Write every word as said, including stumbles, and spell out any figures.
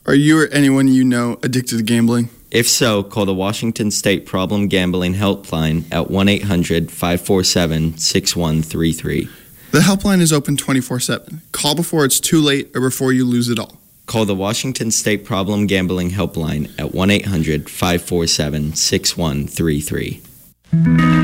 Are you or anyone you know addicted to gambling? If so, call the Washington State Problem Gambling Helpline at one eight hundred five four seven six one three three. The helpline is open twenty-four seven. Call before it's too late or before you lose it all. Call the Washington State Problem Gambling Helpline at one eight hundred five four seven six one three three.